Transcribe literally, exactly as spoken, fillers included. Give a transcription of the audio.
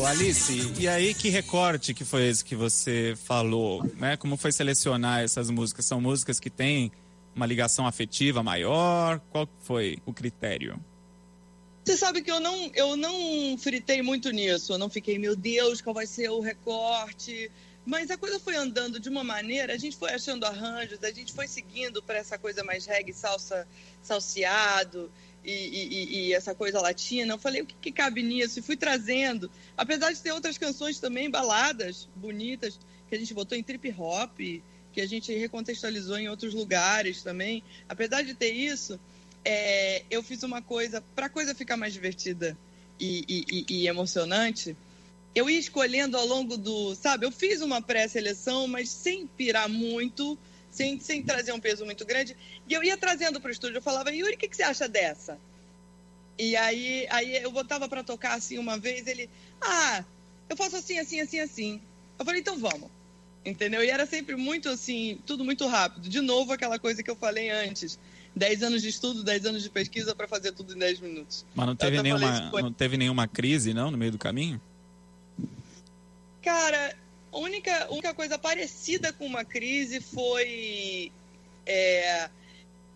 Ô, Alice, e aí que recorte que foi esse que você falou, né? Como foi selecionar essas músicas? São músicas que têm uma ligação afetiva maior? Qual foi o critério? Você sabe que eu não, eu não fritei muito nisso, eu não fiquei, meu Deus, qual vai ser o recorte? Mas a coisa foi andando de uma maneira, a gente foi achando arranjos, a gente foi seguindo para essa coisa mais reggae, salsa, salseado e, e, e essa coisa latina. Eu falei, o que, que cabe nisso? E fui trazendo, apesar de ter outras canções também, baladas bonitas, que a gente botou em trip hop, que a gente recontextualizou em outros lugares também. Apesar de ter isso... É, eu fiz uma coisa, para a coisa ficar mais divertida e, e, e emocionante, eu ia escolhendo ao longo do, sabe, eu fiz uma pré-seleção, mas sem pirar muito, sem, sem trazer um peso muito grande, e eu ia trazendo para o estúdio, eu falava, Yuri, o que, que você acha dessa? E aí, aí eu botava para tocar assim uma vez, ele, ah, eu faço assim, assim, assim, assim. Eu falei, então vamos. Entendeu? E era sempre muito assim, tudo muito rápido. De novo, aquela coisa que eu falei antes. dez anos de estudo, dez anos de pesquisa para fazer tudo em dez minutos. Mas não teve, nenhuma, isso, não teve nenhuma crise, não, no meio do caminho? Cara, a única, única coisa parecida com uma crise foi... É,